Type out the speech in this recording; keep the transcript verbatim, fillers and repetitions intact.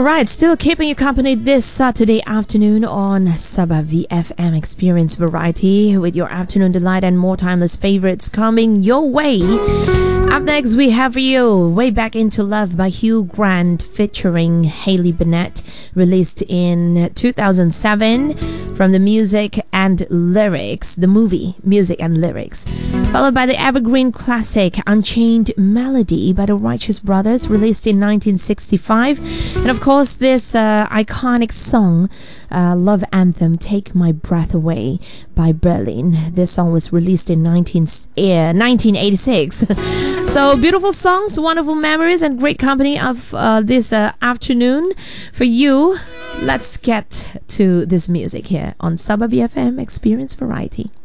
Alright, still keeping you company this Saturday afternoon on Sabah V F M Experience Variety with your afternoon delight and more timeless favorites coming your way. Up next, we have for you Way Back Into Love by Hugh Grant featuring Hayley Bennett, released in two thousand seven from the Music and Lyrics, the movie Music and Lyrics. Followed by the evergreen classic Unchained Melody by the Righteous Brothers, released in nineteen sixty-five. And of course, this uh, iconic song, uh, love anthem, Take My Breath Away by Berlin. This song was released in nineteen, uh, nineteen eighty-six. So beautiful songs, wonderful memories, and great company of uh, this uh, afternoon for you. Let's get to this music here on Sabah B F M Experience Variety.